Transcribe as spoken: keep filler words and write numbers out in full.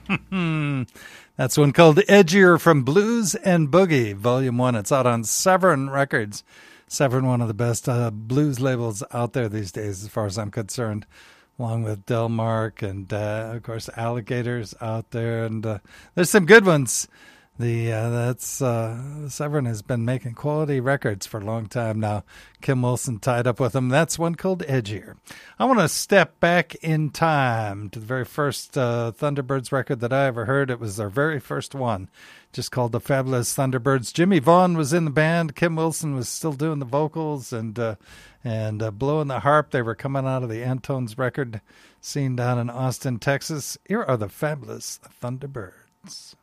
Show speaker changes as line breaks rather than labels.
Hmm. That's one called Edgier from Blues and Boogie, Volume one. It's out on Severn Records. Severn, one of the best uh, blues labels out there these days, as far as I'm concerned, along with Delmark and, uh, of course, Alligators out there. And uh, there's some good ones. The uh, that's uh, Severn has been making quality records for a long time now. Kim Wilson tied up with them. That's one called Edgier. I want to step back in time to the very first uh, Thunderbirds record that I ever heard. It was their very first one, just called The Fabulous Thunderbirds. Jimmy Vaughn was in the band. Kim Wilson was still doing the vocals and uh, and uh, blowing the harp. They were coming out of the Antones record scene down in Austin, Texas. Here are the Fabulous Thunderbirds.